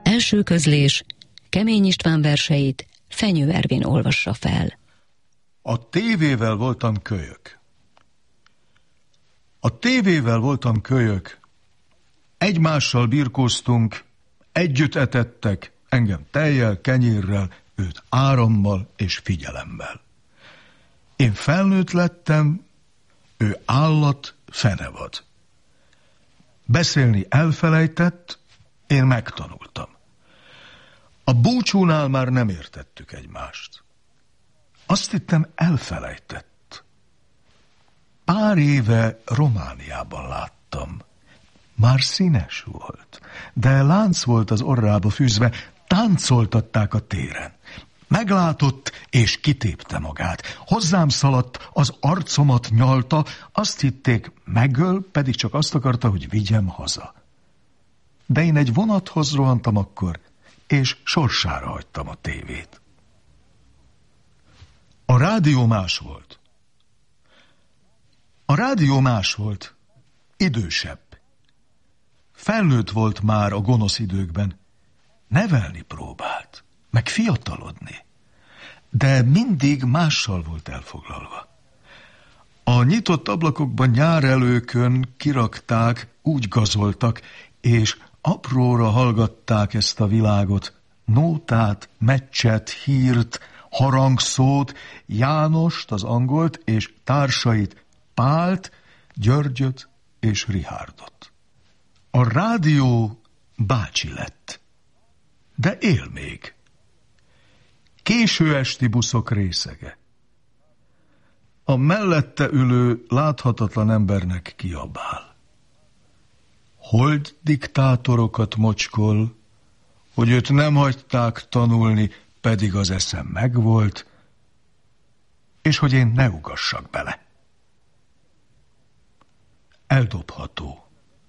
Első közlés, Kemény István verseit Fenyő Ervin olvassa fel. A tévével voltam kölyök. A tévével voltam kölyök. Egymással birkóztunk, együtt etettek, engem tejjel, kenyérrel, őt árammal és figyelemmel. Én felnőtt lettem, ő állat, fenevad. Beszélni elfelejtett, én megtanultam. A búcsúnál már nem értettük egymást. Azt hittem, elfelejtett. Pár éve Romániában láttam. Már színes volt, de lánc volt az orrába fűzve, táncoltatták a téren. Meglátott, és kitépte magát. Hozzám szaladt, az arcomat nyalta, azt hitték, megöl, pedig csak azt akarta, hogy vigyem haza. De én egy vonathoz rohantam akkor, és sorsára hagytam a tévét. A rádió más volt. A rádió más volt, idősebb. Felnőtt volt már a gonosz időkben. Nevelni próbált, meg fiatalodni. De mindig mással volt elfoglalva. A nyitott ablakokban nyárelőkön kirakták, úgy gazoltak, és apróra hallgatták ezt a világot. Nótát, meccset, hírt, harangszót, Jánost, az angolt, és társait, Pált, Györgyöt és Richárdot. A rádió bácsi lett, de él még. Késő esti buszok részege. A mellette ülő láthatatlan embernek kiabál. Hold diktátorokat mocskol, hogy őt nem hagyták tanulni, pedig az eszem megvolt, és hogy én ne ugassak bele. Eldobható.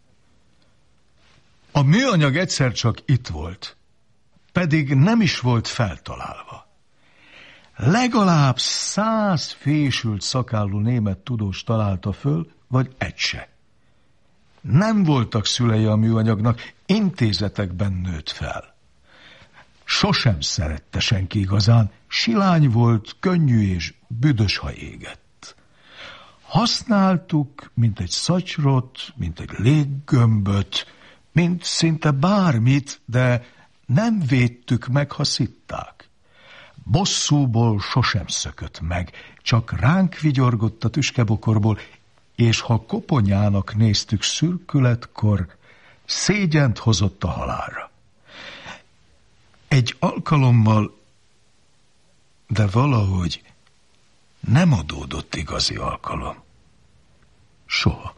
A műanyag egyszer csak itt volt, pedig nem is volt feltalálva. Legalább 100 fésült szakállú német tudós találta föl, vagy egy se. Nem voltak szülei a műanyagnak, intézetekben nőtt fel. Sosem szerette senki igazán, silány volt, könnyű és büdös, ha égett. Használtuk, mint egy szatyrot, mint egy léggömböt, mint szinte bármit, de nem védtük meg, ha szitták. Bosszúból sosem szökött meg, csak ránk vigyorgott a tüskebokorból, és ha koponyának néztük szürkületkor, szégyent hozott a halálra. Egy alkalommal, de valahogy nem adódott igazi alkalom. Soha.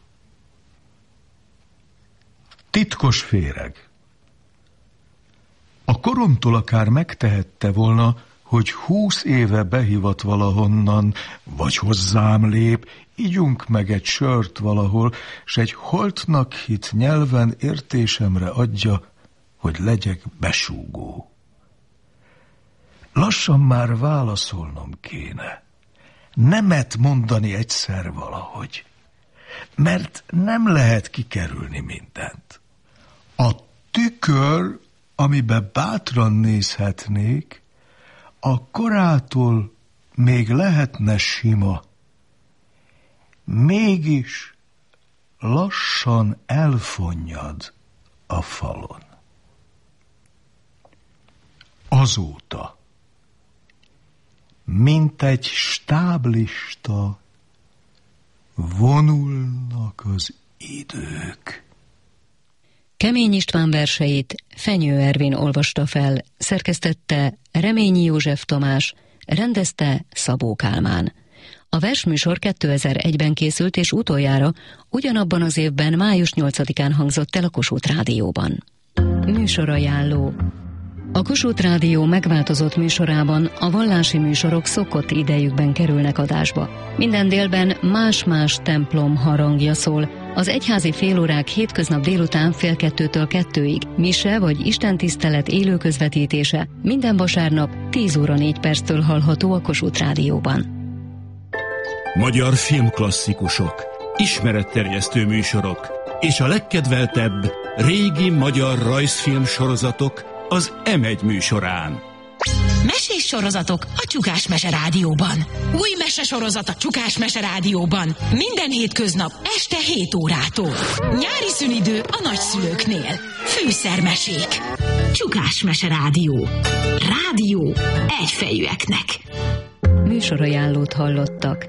Titkos féreg. A koromtól akár megtehette volna, hogy 20 éve behívat valahonnan, vagy hozzám lép, ígyunk meg egy sört valahol, s egy holtnak hitt nyelven értésemre adja, hogy legyek besúgó. Lassan már válaszolnom kéne. Nemet mondani egyszer valahogy, mert nem lehet kikerülni mindent. A tükör, amiben bátran nézhetnék, a korától még lehetne sima, mégis lassan elfonnyad a falon. Azóta, mint egy stáblista, vonulnak az idők. Kemény István verseit Fenyő Ervin olvasta fel, szerkesztette Reményi József Tamás, rendezte Szabó Kálmán. A versműsor 2001-ben készült, és utoljára ugyanabban az évben, május 8-án hangzott el a Kossuth Rádióban. Műsorajánló. A Kossuth Rádió megváltozott műsorában a vallási műsorok szokott idejükben kerülnek adásba. Minden délben más-más templom harangja szól. Az egyházi félórák hétköznap délután 1:30-től 2-ig, mise vagy istentisztelet élő közvetítése minden vasárnap 10 óra 4 perctől hallható a Kossuth Rádióban. Magyar filmklasszikusok, ismeretterjesztő műsorok és a legkedveltebb régi magyar rajzfilm sorozatok az M1 műsorán. Mesés sorozatok a Csukás Mese Rádióban. Új mesesorozat a Csukás Mese Rádióban. Minden hétköznap este 7 órától. Nyári szünidő a nagyszülőknél. Fűszermesék. Csukás Mese Rádió. Rádió egyfejűeknek. Műsorajánlót hallottak.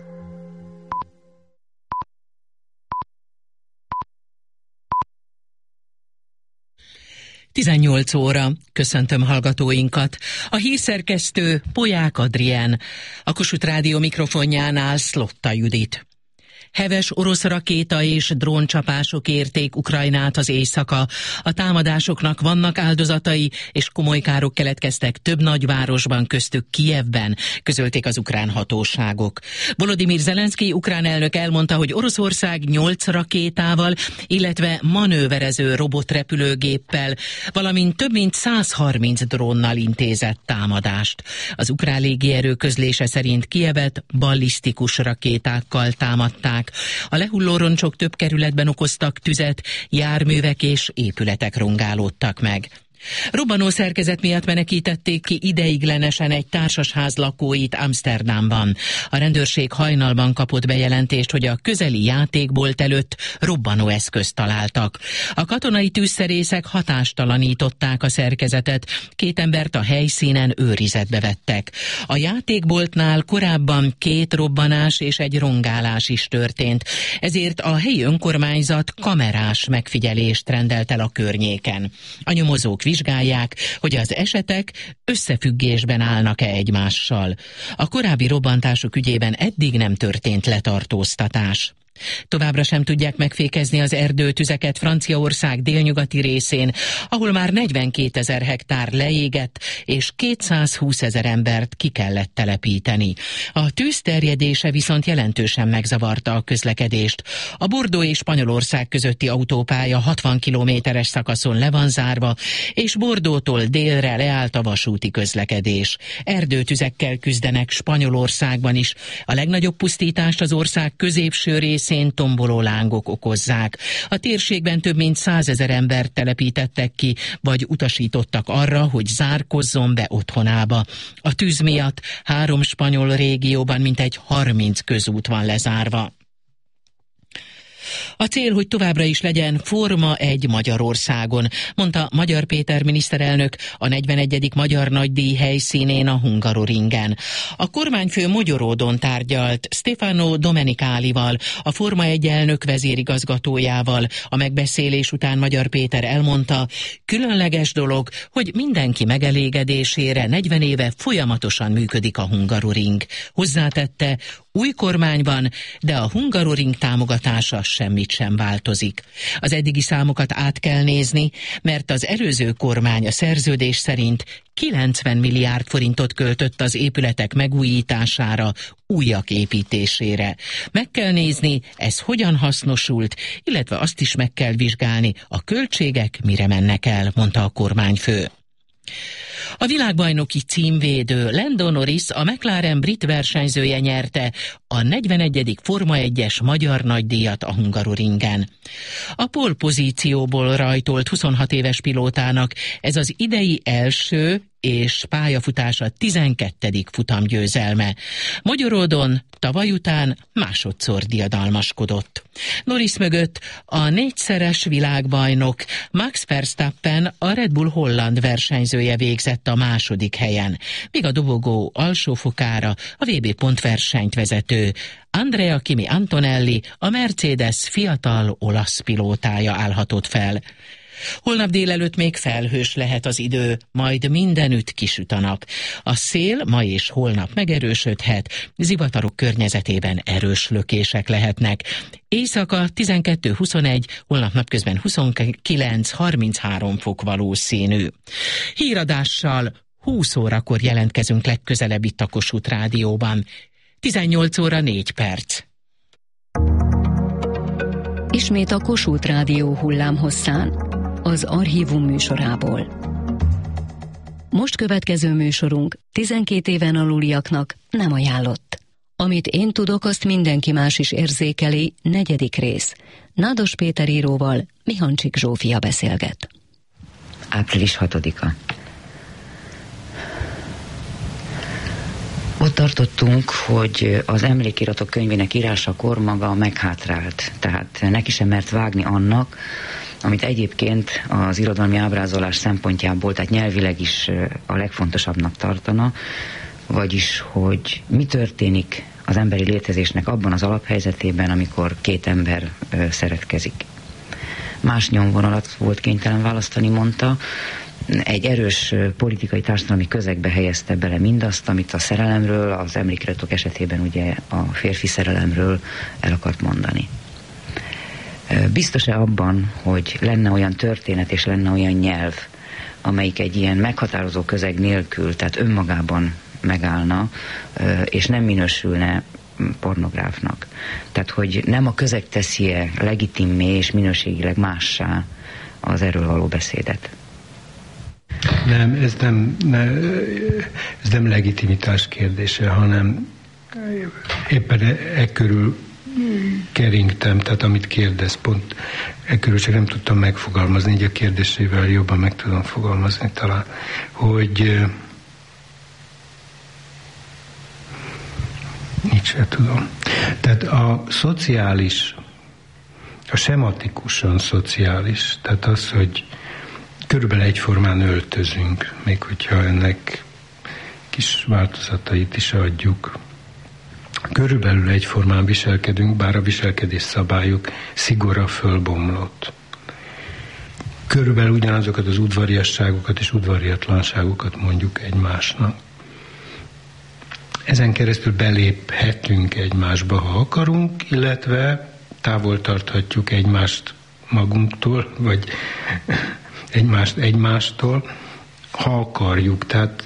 Tizennyolc óra. Köszöntöm hallgatóinkat. A hírszerkesztő Polyák Adrien. A Kossuth Rádió mikrofonjánál Szlotta Judit. Heves orosz rakéta és dróncsapások érték Ukrajnát az éjszaka. A támadásoknak vannak áldozatai, és komoly károk keletkeztek több nagyvárosban, köztük Kijevben, közölték az ukrán hatóságok. Volodymyr Zelenszkij ukrán elnök elmondta, hogy Oroszország 8 rakétával, illetve manőverező robotrepülőgéppel, valamint több mint 130 drónnal intézett támadást. Az ukrán légierő közlése szerint Kijevet ballisztikus rakétákkal támadták. A lehulló roncsok több kerületben okoztak tüzet, járművek és épületek rongálódtak meg. Robbanó szerkezet miatt menekítették ki ideiglenesen egy társasház lakóit Amsterdamban. A rendőrség hajnalban kapott bejelentést, hogy a közeli játékbolt előtt robbanóeszközt találtak. A katonai tűzszerészek hatástalanították a szerkezetet, 2 embert a helyszínen őrizetbe vettek. A játékboltnál korábban 2 robbanás és egy rongálás is történt, ezért a helyi önkormányzat kamerás megfigyelést rendelt el a környéken. A nyomozók vizsgálják, hogy az esetek összefüggésben állnak-e egymással. A korábbi robbantások ügyében eddig nem történt letartóztatás. Továbbra sem tudják megfékezni az erdőtüzeket Franciaország délnyugati részén, ahol már 42 000 hektár leégett, és 220 000 embert ki kellett telepíteni. A tűz terjedése viszont jelentősen megzavarta a közlekedést. A Bordeaux és Spanyolország közötti autópálya 60 kilométeres szakaszon le van zárva, és Bordeauxtól délre leállt a vasúti közlekedés. Erdőtüzekkel küzdenek Spanyolországban is. A legnagyobb pusztítást az ország középső részén tomboló lángok okozzák. A térségben több mint 100 000 embert telepítettek ki, vagy utasítottak arra, hogy zárkozzon be otthonába. A tűz miatt 3 spanyol régióban mintegy 30 közút van lezárva. A cél, hogy továbbra is legyen Forma 1 Magyarországon, mondta Magyar Péter miniszterelnök a 41. Magyar Nagydíj helyszínén a Hungaroringen. A kormányfő Mogyoródon tárgyalt Stefano Domenicalival, a Forma 1 elnök vezérigazgatójával. A megbeszélés után Magyar Péter elmondta, különleges dolog, hogy mindenki megelégedésére 40 éve folyamatosan működik a Hungaroring. Hozzátette, új kormány van, de a Hungaroring támogatása semmit sem változik. Az eddigi számokat át kell nézni, mert az előző kormány a szerződés szerint 90 milliárd forintot költött az épületek megújítására, újak építésére. Meg kell nézni, ez hogyan hasznosult, illetve azt is meg kell vizsgálni, a költségek mire mennek el, mondta a kormányfő. A világbajnoki címvédő Lando Norris, a McLaren brit versenyzője nyerte a 41. Forma 1-es magyar nagydíjat a Hungaroringen. A pole pozícióból rajtolt 26 éves pilótának ez az idei első és pályafutása 12. futamgyőzelme. Mogyoródon tavaly után másodszor diadalmaskodott. Norris mögött a 4-szeres világbajnok Max Verstappen, a Red Bull holland versenyzője végzett a második helyen, míg a dobogó alsófokára a VB pontversenyt vezető Andrea Kimi Antonelli, a Mercedes fiatal olasz pilótája állhatott fel. Holnap délelőtt még felhős lehet az idő, majd mindenütt kisüt a nap. A szél ma és holnap megerősödhet, zivatarok környezetében erős lökések lehetnek. Éjszaka 12-21, holnap napközben 29-33 fok valószínű. Híradással 20 órakor jelentkezünk legközelebb itt a Kossuth Rádióban. 18 óra 4 perc. Ismét a Kossuth Rádió hullámhosszán, az Archívum műsorából. Most következő műsorunk 12 éven aluliaknak nem ajánlott. Amit én tudok, azt mindenki más is érzékeli, 4. rész. Nádas Péter íróval Mihancsik Zsófia beszélget. Április 6-a. tartottunk, hogy az emlékiratok könyvének írásakor maga meghátrált. Tehát neki sem mert vágni annak, amit egyébként az irodalmi ábrázolás szempontjából, tehát nyelvileg is a legfontosabbnak tartana, vagyis, hogy mi történik az emberi létezésnek abban az alaphelyzetében, amikor két ember szeretkezik. Más nyomvonalat volt kénytelen választani, mondta. Egy erős politikai társadalmi közegbe helyezte bele mindazt, amit a szerelemről, az emlékiratok esetében ugye a férfi szerelemről el akart mondani. Biztos-e abban, hogy lenne olyan történet és lenne olyan nyelv, amelyik egy ilyen meghatározó közeg nélkül, tehát önmagában megállna, és nem minősülne pornográfnak? Tehát, hogy nem a közeg teszi-e legitimmé és minőségileg mássá az erről való beszédet? Nem, ez nem legitimitás kérdése, hanem éppen körül keringtem, tehát amit kérdez, pont körül csak nem tudtam megfogalmazni, így a kérdésével jobban meg tudom fogalmazni talán, hogy így sem tudom. Tehát a szociális, a sematikusan szociális, tehát az, hogy körülbelül egyformán öltözünk, még hogyha ennek kis változatait is adjuk. Körülbelül egyformán viselkedünk, bár a viselkedés szabályok szigora fölbomlott. Körülbelül ugyanazokat az udvariasságokat és udvariatlanságokat mondjuk egymásnak. Ezen keresztül beléphetünk egymásba, ha akarunk, illetve távol tarthatjuk egymást magunktól, vagy egymástól, ha akarjuk. Tehát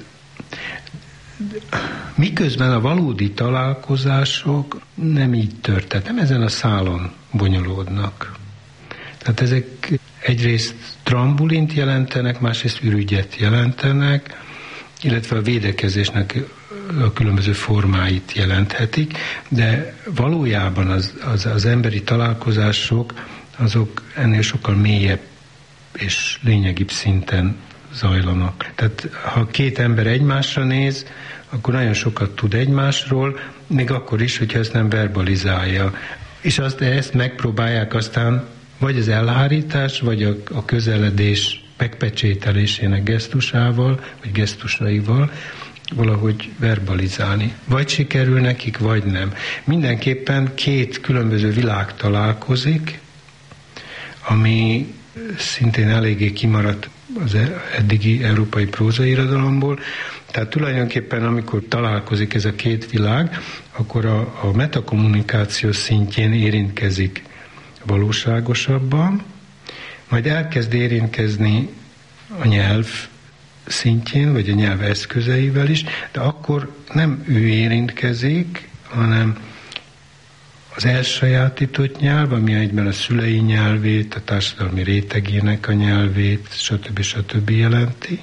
miközben a valódi találkozások nem így történnek, nem ezen a szálon bonyolódnak. Tehát ezek egyrészt trambulint jelentenek, másrészt ürügyet jelentenek, illetve a védekezésnek a különböző formáit jelenthetik, de valójában az emberi találkozások azok ennél sokkal mélyebb és lényegibb szinten zajlanak. Tehát ha két ember egymásra néz, akkor nagyon sokat tud egymásról, még akkor is, hogyha ezt nem verbalizálja. És ezt megpróbálják aztán vagy az elhárítás, vagy a közeledés megpecsételésének gesztusával, vagy gesztusaival valahogy verbalizálni. Vagy sikerül nekik, vagy nem. Mindenképpen két különböző világ találkozik, ami szintén eléggé kimaradt az eddigi európai prózairodalomból. Tehát tulajdonképpen, amikor találkozik ez a két világ, akkor a metakommunikáció szintjén érintkezik valóságosabban, majd elkezd érintkezni a nyelv szintjén, vagy a nyelv eszközeivel is, de akkor nem ő érintkezik, hanem az elsajátított nyelv, ami egyben a szülei nyelvét, a társadalmi rétegének a nyelvét, stb. Jelenti.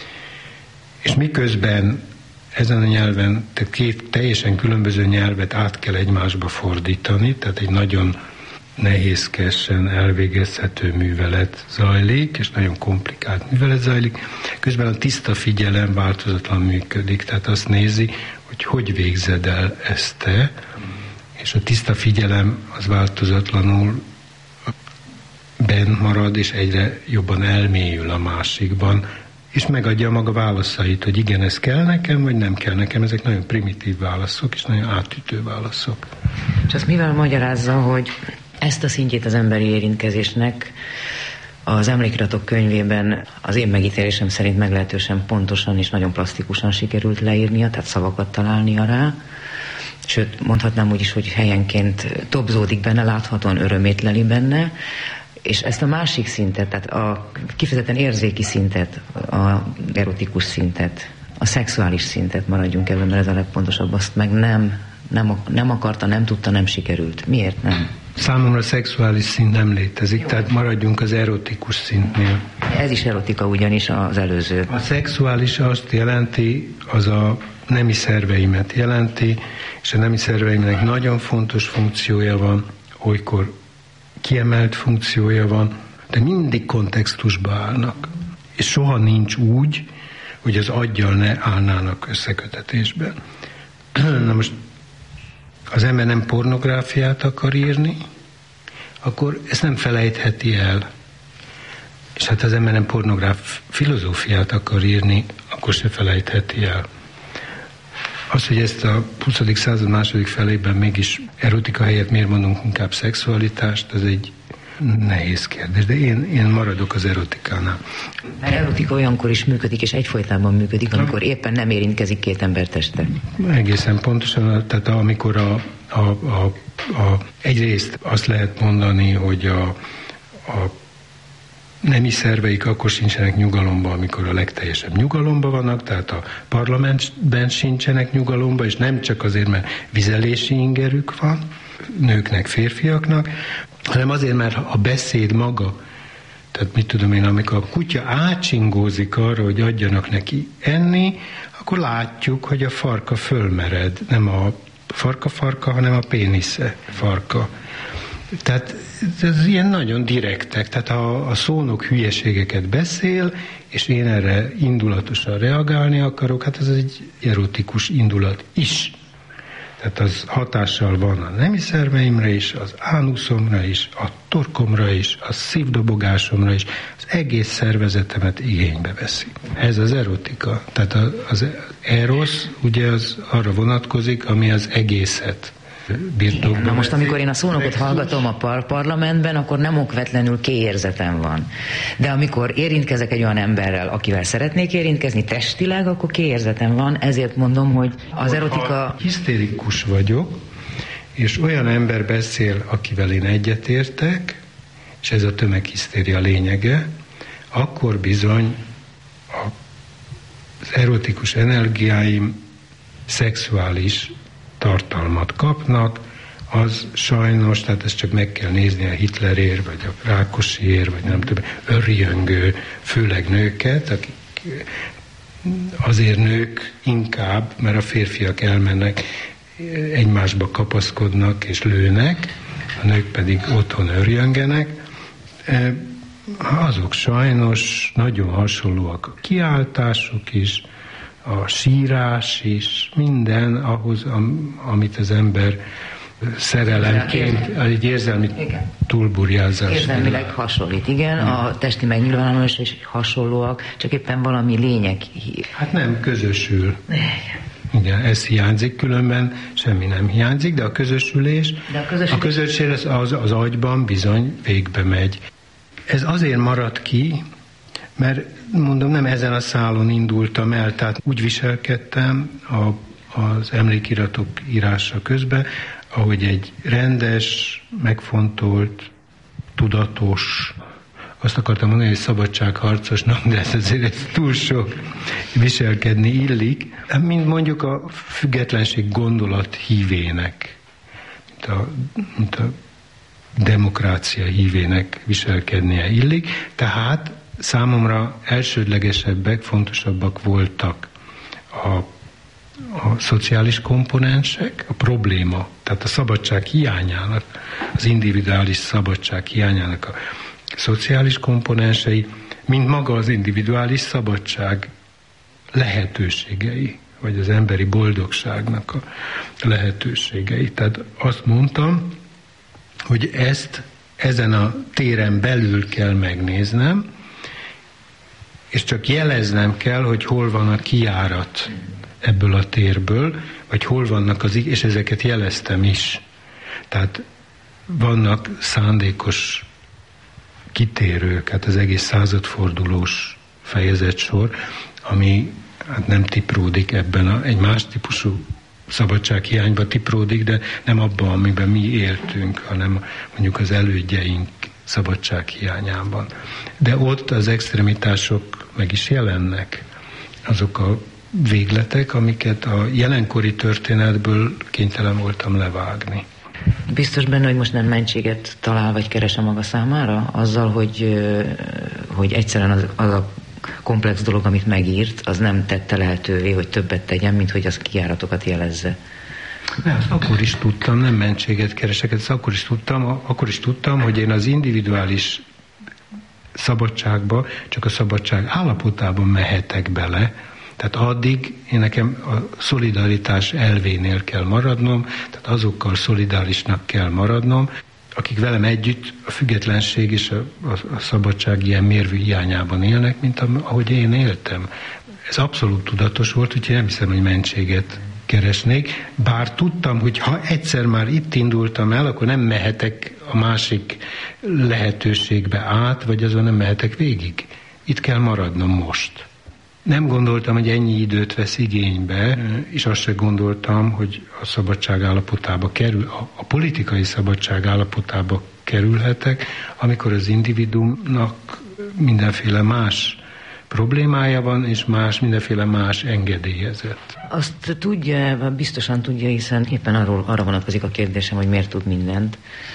És miközben ezen a nyelven, tehát két teljesen különböző nyelvet át kell egymásba fordítani, tehát egy nagyon nehézkesen elvégezhető művelet zajlik, és nagyon komplikált művelet zajlik. Közben a tiszta figyelem változatlan működik, tehát azt nézi, hogy végzed el ezt te, és a tiszta figyelem az változatlanul benn marad, és egyre jobban elmélyül a másikban, és megadja maga válaszait, hogy igen, ez kell nekem, vagy nem kell nekem. Ezek nagyon primitív válaszok, és nagyon átütő válaszok. És azt mivel magyarázza, hogy ezt a szintjét az emberi érintkezésnek az emlékiratok könyvében az én megítélésem szerint meglehetősen pontosan és nagyon plastikusan sikerült leírnia, tehát szavakat találnia rá. Sőt, mondhatnám úgy is, hogy helyenként tobzódik benne, láthatóan örömétleli benne, és ezt a másik szintet, tehát a kifejezetten érzéki szintet, a erotikus szintet, a szexuális szintet, maradjunk ebben, mert ez a legpontosabb, azt meg nem akarta, nem tudta, nem sikerült. Miért nem? Számomra a szexuális szint nem létezik, tehát maradjunk az erotikus szintnél. Ez is erotika ugyanis az előző. A szexuális azt jelenti, az a nemi szerveimet jelenti, és a nemi szerveimnek nagyon fontos funkciója van, olykor kiemelt funkciója van, de mindig kontextusba állnak. És soha nincs úgy, hogy az aggyal ne állnának összekötetésben. Na most az ember nem pornográfiát akar írni, akkor ezt nem felejtheti el. És hát az ember nem pornográf filozófiát akar írni, akkor se felejtheti el. Az, hogy ezt a 20. század második felében mégis erotika helyett miért mondunk inkább szexualitást, az egy nehéz kérdés, de én maradok az erotikánál. Mert erotika olyankor is működik, és egyfolytában működik, amikor éppen nem érintkezik két ember teste. Egészen pontosan, tehát amikor egyrészt azt lehet mondani, hogy a nemi szerveik akkor sincsenek nyugalomban, amikor a legteljesebb nyugalomban vannak, tehát a parlamentben sincsenek nyugalomban, és nem csak azért, mert vizelési ingerük van, nőknek, férfiaknak, hanem azért, mert a beszéd maga, tehát mit tudom én, amikor a kutya átsingózik arra, hogy adjanak neki enni, akkor látjuk, hogy a farka fölmered, nem a farka, hanem a pénisze farka. Tehát ez ilyen nagyon direktek, tehát ha a szónok hülyeségeket beszél, és én erre indulatosan reagálni akarok, hát ez egy erotikus indulat is. Tehát az hatással van a nemi szerveimre is, az ánuszomra is, a torkomra is, a szívdobogásomra is, az egész szervezetemet igénybe veszi. Ez az erotika. Tehát az eros ugye az arra vonatkozik, ami az egészet birtokban. Na most, amikor én a szónokot hallgatom a parlamentben, akkor nem okvetlenül kéérzetem van. De amikor érintkezek egy olyan emberrel, akivel szeretnék érintkezni testileg, akkor kéérzetem van, ezért mondom, hogy az erotika... Ha hisztérikus vagyok, és olyan ember beszél, akivel én egyetértek, és ez a tömeghisztéria lényege, akkor bizony az erotikus energiáim szexuális tartalmat kapnak, az sajnos, tehát ezt csak meg kell nézni a Hitlerér, vagy a Rákosiér, vagy nem tudom, örjöngő, főleg nőket, akik azért nők inkább, mert a férfiak elmennek, egymásba kapaszkodnak és lőnek, a nők pedig otthon örjöngenek. Azok sajnos nagyon hasonlóak a kiáltások is, a sírás is, minden ahhoz, amit az ember szerelemként, egy érzelmi túlburjázás. Érzelmileg hasonlít, igen, a testi megnyilvánulás is hasonlóak, csak éppen valami lényeg. Hát nem, közösül. Igen, ez hiányzik, különben semmi nem hiányzik, de a közösülés, a közösülés az agyban bizony végbe megy. Ez azért maradt ki, mert mondom, nem ezen a szálon indultam el, tehát úgy viselkedtem az emlékiratok írása közben, ahogy egy rendes, megfontolt, tudatos, azt akartam mondani, hogy szabadságharcosnak, de ez azért túl sok viselkedni illik, mint mondjuk a függetlenség gondolat hívének, mint a demokrácia hívének viselkednie illik, tehát számomra elsődlegesebbek, fontosabbak voltak a szociális komponensek, a probléma, tehát a szabadság hiányának, az individuális szabadság hiányának a szociális komponensei, mint maga az individuális szabadság lehetőségei, vagy az emberi boldogságnak a lehetőségei. Tehát azt mondtam, hogy ezt ezen a téren belül kell megnéznem, és csak jeleznem kell, hogy hol van a kijárat ebből a térből, vagy hol vannak és ezeket jeleztem is. Tehát vannak szándékos kitérők, hát az egész századfordulós fejezatsor, ami hát nem tipródik ebben egy más típusú szabadsághiányba tipródik, de nem abban, amiben mi éltünk, hanem mondjuk az elődjeink szabadsághiányában. De ott az extremitások meg is jelennek. Azok a végletek, amiket a jelenkori történetből kénytelen voltam levágni. Biztos benne, hogy most nem mentséget talál, vagy keres a maga számára? Azzal, hogy egyszerűen az a komplex dolog, amit megírt, az nem tette lehetővé, hogy többet tegyen, mint hogy az kijáratokat jelezze. De azt akkor is tudtam, nem mentséget keresek, ezt akkor is tudtam, hogy én az individuális szabadságba csak a szabadság állapotában mehetek bele, Tehát addig nekem a szolidaritás elvénél kell maradnom, tehát azokkal szolidárisnak kell maradnom, akik velem együtt a függetlenség és a szabadság ilyen mérvű hiányában élnek, mint ahogy én éltem. Ez abszolút tudatos volt, úgyhogy nem hiszem, hogy mentséget keresnék, bár tudtam, hogy ha egyszer már itt indultam el, akkor nem mehetek a másik lehetőségbe át, vagy azon nem mehetek végig. Itt kell maradnom most. Nem gondoltam, hogy ennyi időt vesz igénybe, és azt sem gondoltam, hogy a szabadság állapotába kerül, a politikai szabadság állapotába kerülhetek, amikor az individuumnak mindenféle más problémája van, és mindenféle más engedélyezett. Azt tudja, biztosan tudja, hiszen éppen arra vonatkozik a kérdésem, hogy miért tud mindent,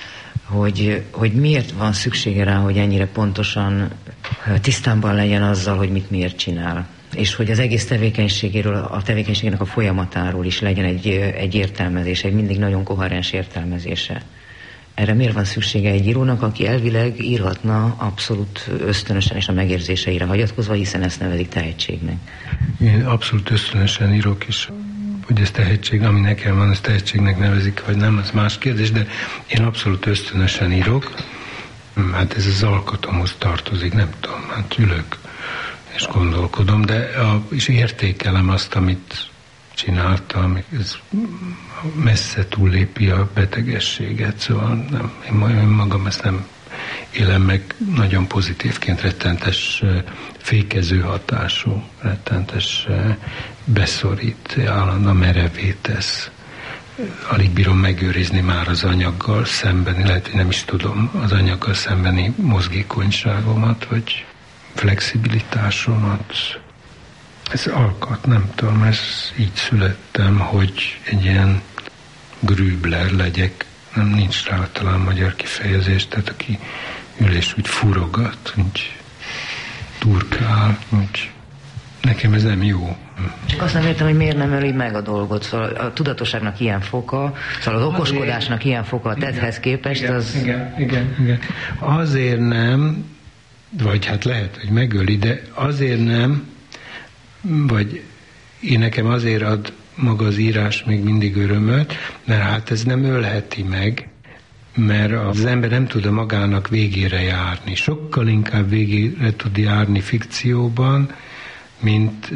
hogy miért van szüksége rá, hogy ennyire pontosan tisztában legyen azzal, hogy mit miért csinál. És hogy az egész tevékenységéről, a tevékenységnek a folyamatáról is legyen egy értelmezése, egy mindig nagyon koherens értelmezése. Erre miért van szüksége egy írónak, aki elvileg írhatna abszolút ösztönösen és a megérzéseire hagyatkozva, hiszen ezt nevezik tehetségnek? Én abszolút ösztönösen írok, és hogy ez tehetség, ami nekem van, ez tehetségnek nevezik, vagy nem, az más kérdés, de én abszolút ösztönösen írok. Hát ez az alkatomhoz tartozik, nem tudom, hát ülök és gondolkodom, és értékelem azt, amit csináltam, ez messze túllépi a betegességet, szóval én magam ezt nem élem meg nagyon pozitívként, rettentes fékező hatású, rettentes beszorít, állandóan merevé tesz. Alig bírom megőrizni már az anyaggal szembeni, lehet, hogy nem is tudom, az anyaggal szembeni mozgékonyságomat, vagy flexibilitásomat. Ez alkat, nem tudom, ez így születtem, hogy egy ilyen grübler legyek. Nincs rá talán magyar kifejezés, tehát aki ül és úgy furogat, úgy turkál, úgy nekem ez nem jó. Csak azt nem értem, hogy miért nem öli meg a dolgot. Szóval a tudatosságnak ilyen foka, szóval az okoskodásnak ilyen foka a tetthez képest, az... Igen. Azért nem, vagy hát lehet, hogy megöli, de azért nem, vagy én nekem azért ad maga az írás még mindig örömöt, mert hát ez nem ölheti meg, mert az ember nem tud magának végére járni. Sokkal inkább végére tud járni fikcióban, mint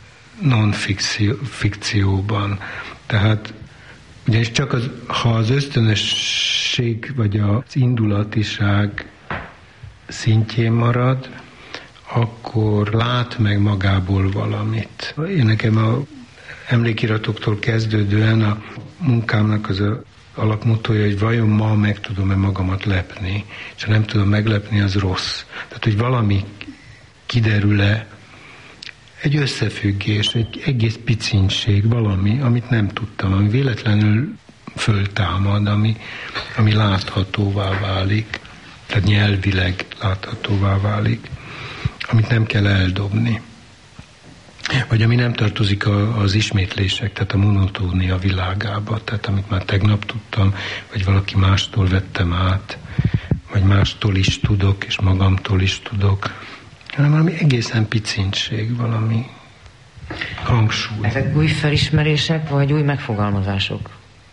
non-fikcióban. Tehát ugyanis csak ha az ösztönösség vagy az indulatiság szintjén marad, akkor lát meg magából valamit. Én nekem a emlékiratoktól kezdődően a munkámnak az alapmottoja, hogy vajon ma meg tudom-e magamat lepni, és ha nem tudom meglepni, az rossz. Tehát, hogy valami kiderül-e, egy összefüggés, egy egész picintség, valami, amit nem tudtam, ami véletlenül föltámad, ami láthatóvá válik, tehát nyelvileg láthatóvá válik, amit nem kell eldobni. Vagy ami nem tartozik az ismétlések, tehát a monotónia világába, tehát amit már tegnap tudtam, vagy valaki mástól vettem át, vagy mástól is tudok, és magamtól is tudok, hanem valami egészen picintség, valami hangsúly. Ezek új felismerések, vagy új megfogalmazások?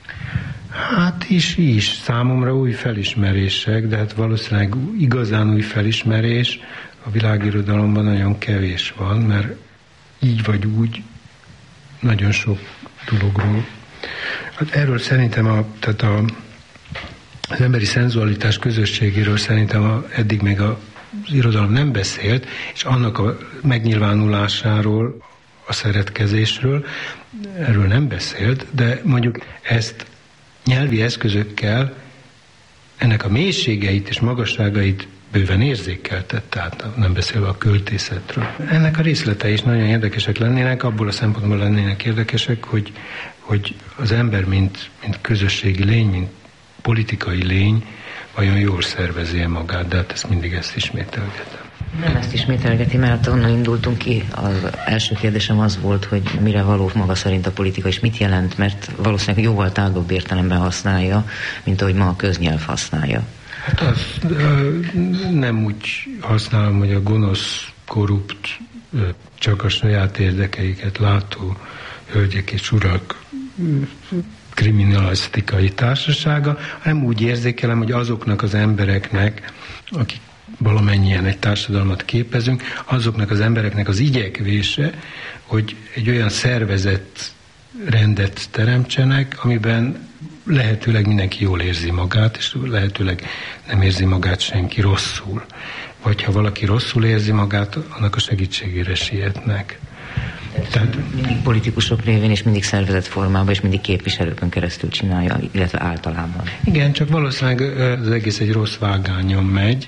Hát is. Számomra új felismerések, de hát valószínűleg igazán új felismerés a világirodalomban nagyon kevés van, mert így vagy úgy nagyon sok dologról. Hát erről szerintem az emberi szenzualitás közösségéről szerintem eddig még az irodalom nem beszélt, és annak a megnyilvánulásáról, a szeretkezésről, erről nem beszélt, de mondjuk ezt nyelvi eszközökkel ennek a mélységeit és magasságait bőven érzékeltett, tehát nem beszélve a költészetről. Ennek a részletei is nagyon érdekesek lennének, abból a szempontból lennének érdekesek, hogy az ember, mint közösségi lény, mint politikai lény, vajon jól szervezi magát, de hát ezt ismételgetem. Nem ezt ismételgeti, mert onnan indultunk ki. Az első kérdésem az volt, hogy mire való maga szerint a politika, és mit jelent, mert valószínűleg jóval tágabb értelemben használja, mint ahogy ma a köznyelv használja. Hát azt nem úgy használom, hogy a gonosz, korrupt, csak a saját érdekeiket látó hölgyek és urak kriminalisztikai társasága, hanem úgy érzékelem, hogy azoknak az embereknek, akik valamennyien egy társadalmat képezünk, azoknak az embereknek az igyekvése, hogy egy olyan szervezett rendet teremtsenek, amiben lehetőleg mindenki jól érzi magát, és lehetőleg nem érzi magát senki rosszul. Vagy ha valaki rosszul érzi magát, annak a segítségére sietnek. Tehát mindig politikusok révén, és mindig szervezett formában, és mindig képviselőkön keresztül csinálja, illetve általában. Igen, csak valószínűleg az egész egy rossz vágányon megy,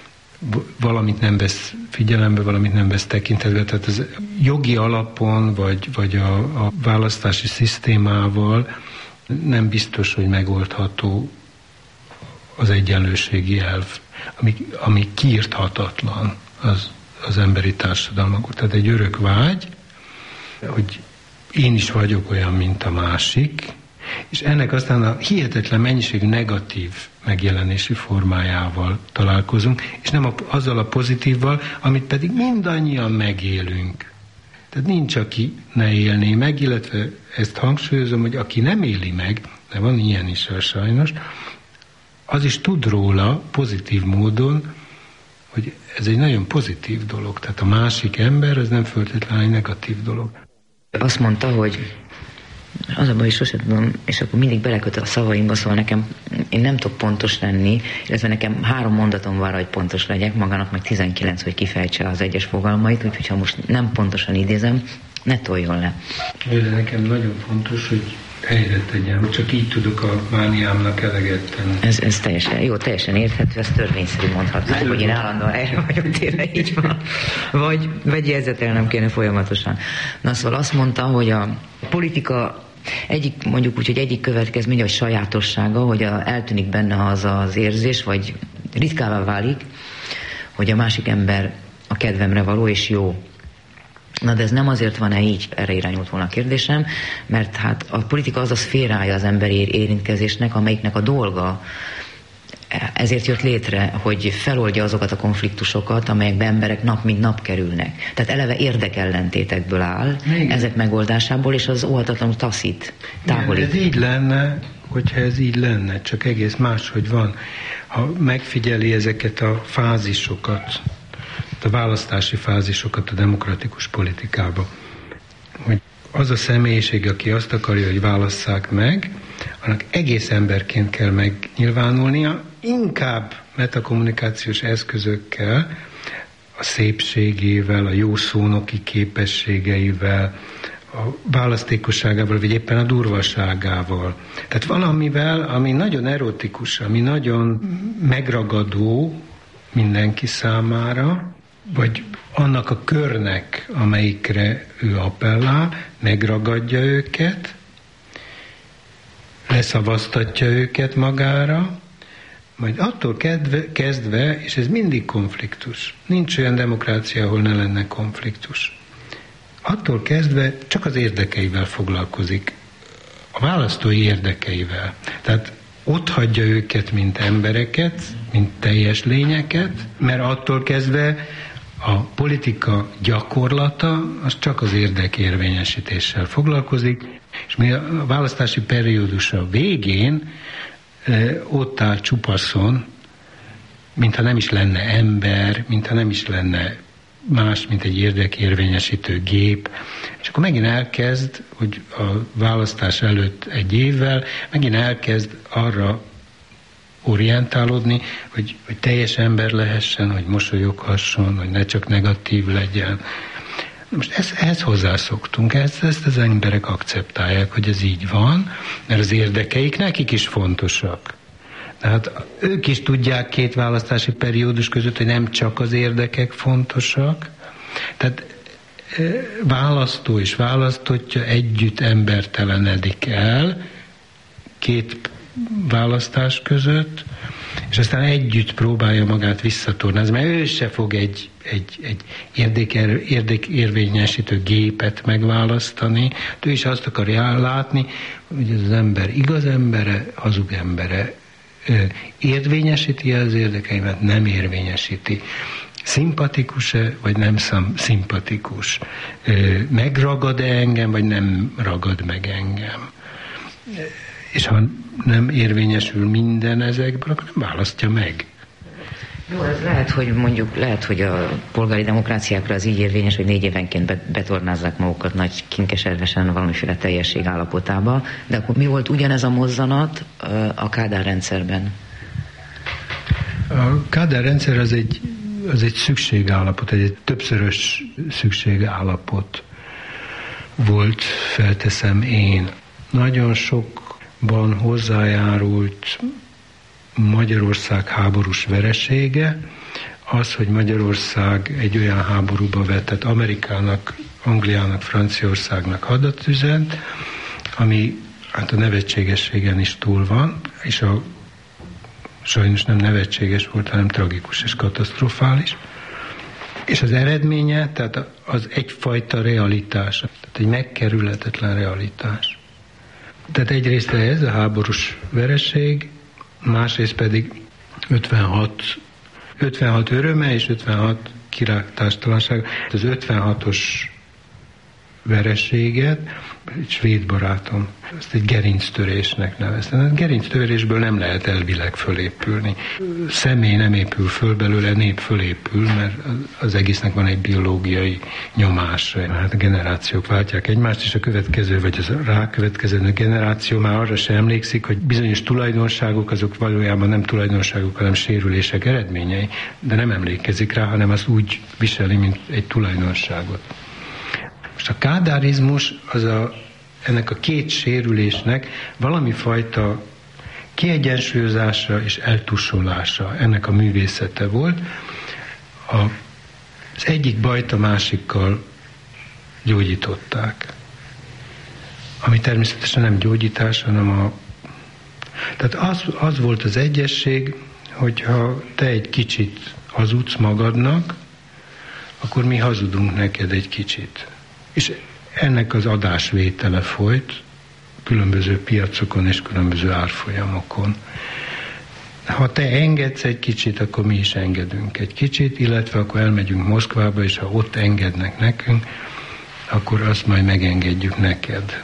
valamit nem vesz figyelembe, valamit nem vesz tekintetbe. Tehát az jogi alapon, vagy a választási szisztémával nem biztos, hogy megoldható az egyenlőségi elv, ami kiirthatatlan az emberi társadalmakon. Tehát egy örök vágy, hogy én is vagyok olyan, mint a másik, és ennek aztán a hihetetlen mennyiségű negatív megjelenési formájával találkozunk, és nem azzal a pozitívval, amit pedig mindannyian megélünk. Tehát nincs, aki ne élné meg, illetve ezt hangsúlyozom, hogy aki nem éli meg, de van ilyen is sajnos, az is tud róla pozitív módon, hogy ez egy nagyon pozitív dolog. Tehát a másik ember, az nem feltétlenül egy negatív dolog. Azt mondta, hogy az a baj, sosem tudom, és akkor mindig beleköt a szavaimba, szóval nekem, én nem tudok pontos lenni, illetve nekem 3 mondatom van, hogy pontos legyek, magának meg 19, hogy kifejtse az egyes fogalmait, úgyhogy ha most nem pontosan idézem, ne toljon le. De nekem nagyon fontos, hogy helyre tegyem, csak így tudok a mániámnak eleget tenni. Ez teljesen, jó, teljesen érthető, ez törvényszerű mondható, hogy én állandóan erre vagyok tényleg, így van. Vagy jegyzetelnem kéne folyamatosan. Na szóval azt mondta, hogy a politika mondjuk úgy, hogy egyik következménye, vagy sajátossága, hogy eltűnik benne az érzés, vagy ritkává válik, hogy a másik ember a kedvemre való és jó. Na de ez nem azért van-e így, erre irányult volna a kérdésem, mert hát a politika az a szférája az emberi érintkezésnek, amelyiknek a dolga ezért jött létre, hogy feloldja azokat a konfliktusokat, amelyekben emberek nap mint nap kerülnek. Tehát eleve érdekellentétekből áll, igen, ezek megoldásából, és az óhatatlanul taszít, távolít. Igen, ez így lenne, hogyha ez így lenne, csak egész máshogy van. Ha megfigyeli ezeket a fázisokat, a választási fázisokat a demokratikus politikában, hogy az a személyiség, aki azt akarja, hogy válasszák meg, annak egész emberként kell megnyilvánulnia, inkább metakommunikációs eszközökkel, a szépségével, a jó szónoki képességeivel, a választékosságával, vagy éppen a durvaságával. Tehát valamivel, ami nagyon erotikus, ami nagyon megragadó mindenki számára, vagy annak a körnek, amelyikre ő appellál, megragadja őket, leszavaztatja őket magára, majd attól kezdve, és ez mindig konfliktus, nincs olyan demokrácia, ahol ne lenne konfliktus. Attól kezdve csak az érdekeivel foglalkozik, a választói érdekeivel. Tehát ott hagyja őket, mint embereket, mint teljes lényeket, mert attól kezdve a politika gyakorlata az csak az érdekérvényesítéssel foglalkozik, és mi a választási periódusa végén ott áll csupaszon, mintha nem is lenne ember, mintha nem is lenne más, mint egy érdekérvényesítő gép, és akkor megint elkezd, hogy a választás előtt egy évvel, megint elkezd arra orientálódni, hogy teljes ember lehessen, hogy mosolyoghasson, hogy ne csak negatív legyen. Most ehhez hozzászoktunk, ezt az emberek akceptálják, hogy ez így van, mert az érdekeik nekik is fontosak. Tehát ők is tudják 2 választási periódus között, hogy nem csak az érdekek fontosak. Tehát választó és választottja együtt embertelenedik el 2 választás között, és aztán együtt próbálja magát visszatornázni, mert ő se fog egy érdekérvényesítő gépet megválasztani, ő is azt akarja látni, hogy az ember igaz embere, hazug embere, érvényesíti az érdekeimet, nem érvényesíti. szimpatikus-e, vagy nem szimpatikus. Megragad-e engem, vagy nem ragad meg engem. És ha nem érvényesül minden ezekből, akkor nem választja meg. Jó, ez lehet, hogy a polgári demokráciákra az így érvényes, hogy 4 évenként betornázzák magukat nagy kinkeservesen valamiféle teljesség állapotába, de akkor mi volt ugyanez a mozzanat a Kádár rendszerben? A Kádár rendszer az egy szükségállapot, egy többszörös szükségállapot volt, felteszem én. Nagyon sokban hozzájárult Magyarország háborús veresége, az, hogy Magyarország egy olyan háborúba vetett Amerikának, Angliának, Franciaországnak hadat üzent, ami hát a nevetségességen is túl van, és sajnos nem nevetséges volt, hanem tragikus és katasztrofális. És az eredménye, tehát az egyfajta realitás, tehát egy megkerülhetetlen realitás. Tehát egyrészt ez a háborús vereség, másrészt pedig 56 öröme és 56 királytástalanság. Az 56-os vereséget, egy svéd barátom, ezt egy gerinctörésnek nevezte. A gerinctörésből nem lehet elvileg fölépülni. Személy nem épül föl belőle, nép fölépül, mert az egésznek van egy biológiai nyomása. Hát a generációk váltják egymást, és a következő, vagy az rákövetkező generáció már arra sem emlékszik, hogy bizonyos tulajdonságok, azok valójában nem tulajdonságok, hanem sérülések eredményei, de nem emlékezik rá, hanem azt úgy viseli, mint egy tulajdonságot. Most a kádárizmus ennek a két sérülésnek valami fajta kiegyensúlyozása és eltussolása, ennek a művészete volt. Az egyik bajt a másikkal gyógyították. Ami természetesen nem gyógyítás, hanem tehát az volt az egyesség, hogyha te egy kicsit hazudsz magadnak, akkor mi hazudunk neked egy kicsit. És ennek az adásvétele folyt különböző piacokon és különböző árfolyamokon. Ha te engedsz egy kicsit, akkor mi is engedünk egy kicsit, illetve akkor elmegyünk Moszkvába, és ha ott engednek nekünk, akkor azt majd megengedjük neked.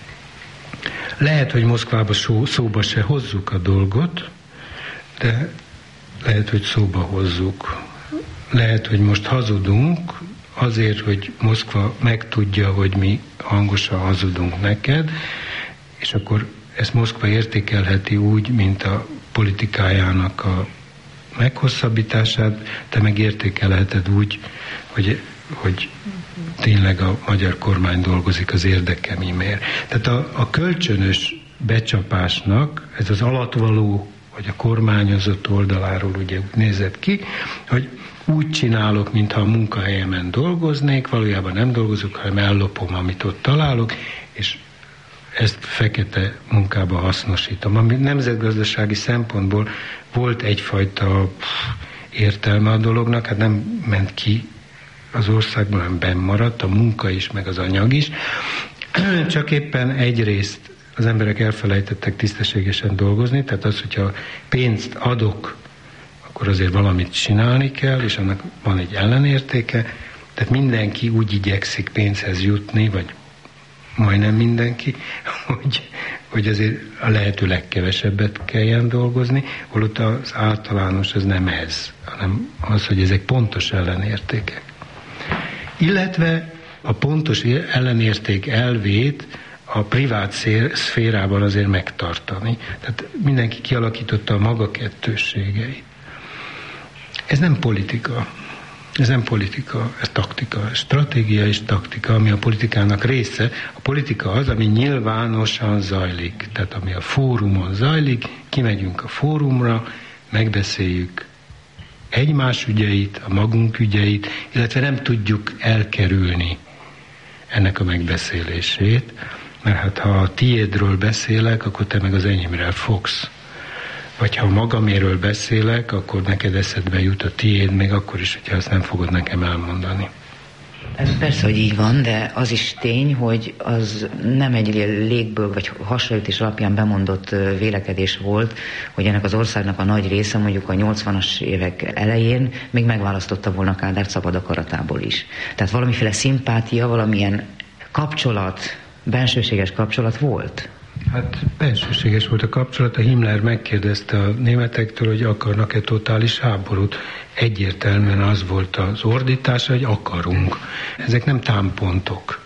Lehet, hogy Moszkvába szóba se hozzuk a dolgot, de lehet, hogy szóba hozzuk. Lehet, hogy most hazudunk, azért, hogy Moszkva megtudja, hogy mi hangosan hazudunk neked, és akkor ezt Moszkva értékelheti úgy, mint a politikájának a meghosszabbítását, te meg értékelheted úgy, hogy tényleg a magyar kormány dolgozik az érdekemért. Tehát a kölcsönös becsapásnak ez az alatvaló, vagy a kormányozott oldaláról ugye nézett ki, hogy úgy csinálok, mintha a munkahelyemen dolgoznék, valójában nem dolgozok, hanem ellopom, amit ott találok, és ezt fekete munkába hasznosítom. Ami nemzetgazdasági szempontból volt egyfajta értelme a dolognak, hát nem ment ki az országban, hanem benn maradt, a munka is, meg az anyag is. Csak éppen egyrészt az emberek elfelejtettek tisztességesen dolgozni, tehát az, hogyha pénzt adok, akkor azért valamit csinálni kell, és annak van egy ellenértéke, tehát mindenki úgy igyekszik pénzhez jutni, vagy majdnem mindenki, hogy azért a lehető legkevesebbet kelljen dolgozni, holott az általános az nem ez, hanem az, hogy ezek pontos ellenértékek. Illetve a pontos ellenérték elvét a privát szférában azért megtartani. Tehát mindenki kialakította a maga kettősségeit. Ez nem politika. Ez nem politika, ez taktika, stratégia és taktika, ami a politikának része. A politika az, ami nyilvánosan zajlik. Tehát ami a fórumon zajlik, kimegyünk a fórumra, megbeszéljük egymás ügyeit, a magunk ügyeit, illetve nem tudjuk elkerülni ennek a megbeszélését, mert hát ha a tiédről beszélek, akkor te meg az enyémre fogsz. Vagy ha magaméről beszélek, akkor neked eszedbe jut a tiéd, még akkor is, hogyha ezt nem fogod nekem elmondani. Ez persze, hogy így van, de az is tény, hogy az nem egy légből vagy hasonlítés alapján bemondott vélekedés volt, hogy ennek az országnak a nagy része mondjuk a 80-as évek elején még megválasztotta volna Kádárt szabad akaratából is. Tehát valamiféle szimpátia, valamilyen kapcsolat, bensőséges kapcsolat volt? Hát bensőséges volt a kapcsolat. A Himmler megkérdezte a németektől, hogy akarnak-e totális háborút. Egyértelműen az volt az ordítása, hogy akarunk. Ezek nem támpontok.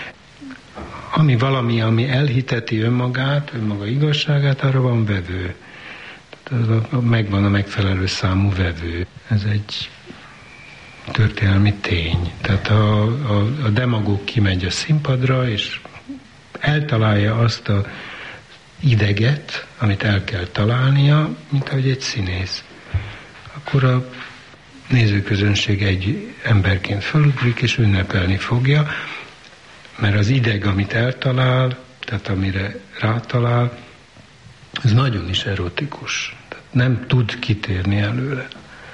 Ami elhiteti önmagát, önmaga igazságát, arra van vevő. Megvan a megfelelő számú vevő. Ez egy történelmi tény. Tehát a demagóg kimegy a színpadra, és eltalálja azt a ideget, amit el kell találnia, mint ahogy egy színész. Akkor a nézőközönség egy emberként felugrik, és ünnepelni fogja, mert az ideg, amit eltalál, tehát amire rátalál, ez nagyon is erotikus. Tehát nem tud kitérni előle.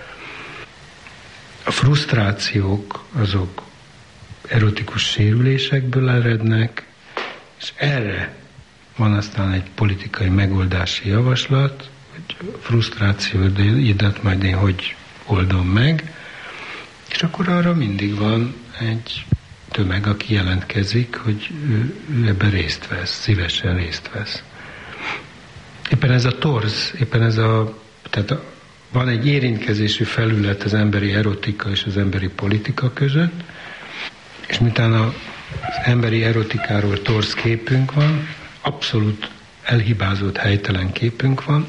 A frusztrációk azok erotikus sérülésekből erednek, és erre van aztán egy politikai megoldási javaslat, hogy frusztrációidat majd én hogy oldom meg, és akkor arra mindig van egy tömeg, aki jelentkezik, hogy ő ebben részt vesz, szívesen részt vesz. Éppen ez a torz, tehát van egy érintkezési felület az emberi erotika és az emberi politika között, és miután az emberi erotikáról torz képünk van, abszolút elhibázott, helytelen képünk van,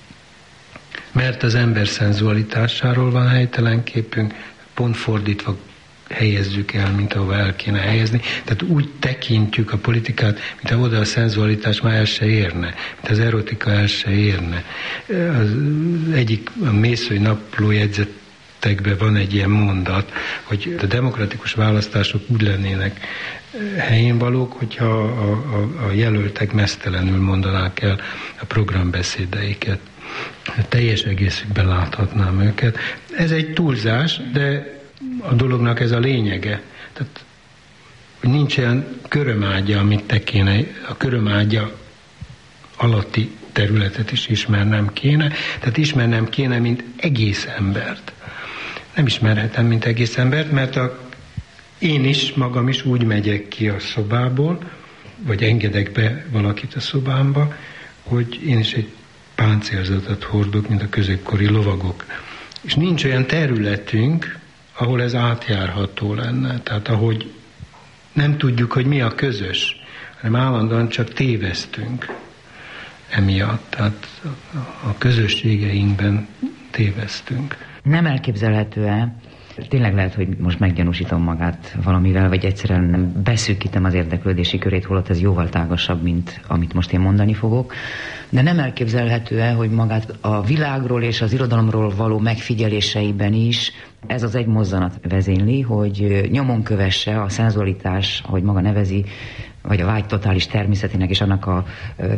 mert az ember szenzualitásáról van helytelen képünk, pont fordítva helyezzük el, mint ahova el kéne helyezni. Tehát úgy tekintjük a politikát, mint ha oda a szenzualitás már el se érne, mint az erotika el se érne. Az egyik a Mészői naplójegyzetekben van egy ilyen mondat, hogy a demokratikus választások úgy lennének helyén valók, hogyha a jelöltek meztelenül mondanák el a programbeszédeiket. Teljes egészükben láthatnám őket. Ez egy túlzás, de a dolognak ez a lényege. Tehát, hogy nincs olyan körömágya, amit te kéne, a körömágya alatti területet is ismernem kéne. Tehát ismernem kéne, mint egész embert. Nem ismerhetem, mint egész embert, mert én is, magam is úgy megyek ki a szobából, vagy engedek be valakit a szobámba, hogy én is egy páncélzatot hordok, mint a középkori lovagok. És nincs olyan területünk, ahol ez átjárható lenne. Tehát ahogy nem tudjuk, hogy mi a közös, hanem állandóan csak tévesztünk emiatt. Tehát a közösségeinkben tévesztünk. Nem elképzelhető-e, tényleg lehet, hogy most meggyanúsítom magát valamivel, vagy egyszerűen beszűkítem az érdeklődési körét, holott ez jóval tágasabb, mint amit most én mondani fogok. De nem elképzelhető-e, hogy magát a világról és az irodalomról való megfigyeléseiben is ez az egy mozzanat vezényli, hogy nyomon kövesse a szenzualitás, ahogy maga nevezi, vagy a vágy totális természetének és annak a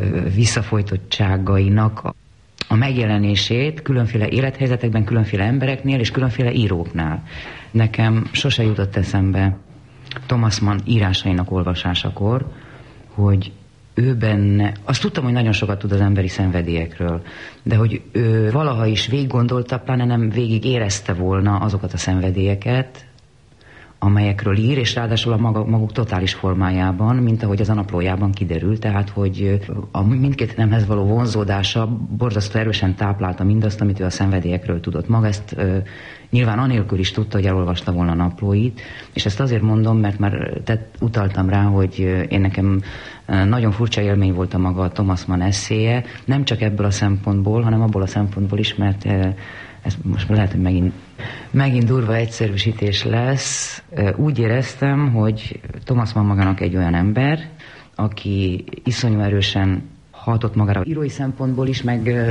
visszafolytottságainak a megjelenését különféle élethelyzetekben, különféle embereknél és különféle íróknál. Nekem sose jutott eszembe Thomas Mann írásainak olvasásakor, hogy ő benne, azt tudtam, hogy nagyon sokat tud az emberi szenvedélyekről, de hogy ő valaha is végig gondolta, pláne nem végig érezte volna azokat a szenvedélyeket, amelyekről ír, és ráadásul a maguk totális formájában, mint ahogy az a naplójában kiderül, tehát hogy a mindkét nemhez való vonzódása borzasztó erősen táplálta mindazt, amit ő a szenvedélyekről tudott. Maga ezt nyilván anélkül is tudta, hogy elolvasta volna a naplóit, és ezt azért mondom, mert már utaltam rá, hogy én nekem nagyon furcsa élmény volt a maga a Thomas Mann esszéje, nem csak ebből a szempontból, hanem abból a szempontból is, mert ez most lehet, hogy megint durva egyszerűsítés lesz. Úgy éreztem, hogy Thomas Mann magának egy olyan ember, aki iszonyú erősen hatott magára írói szempontból is, meg